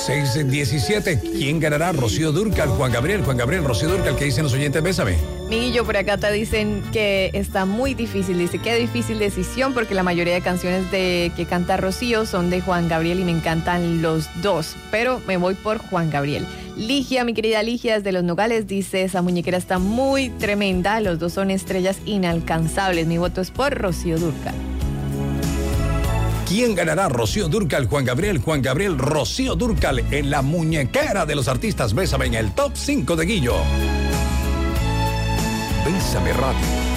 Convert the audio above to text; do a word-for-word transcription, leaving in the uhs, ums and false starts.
seis diecisiete. ¿Quién ganará? Rocío Dúrcal, Juan Gabriel. Juan Gabriel, Rocío Dúrcal, ¿qué dicen los oyentes? Bésame. Miguillo, por acá te dicen que está muy difícil. Dice, qué difícil decisión porque la mayoría de canciones de que canta Rocío son de Juan Gabriel y me encantan los dos. Pero me voy por Juan Gabriel. Ligia, mi querida Ligia, desde Los Nogales, dice, esa muñequera está muy tremenda. Los dos son estrellas inalcanzables. Mi voto es por Rocío Dúrcal. ¿Quién ganará? Rocío Dúrcal, Juan Gabriel, Juan Gabriel, Rocío Dúrcal en la muñequera de los artistas. Bésame en el top cinco de Guillo. Bésame Radio.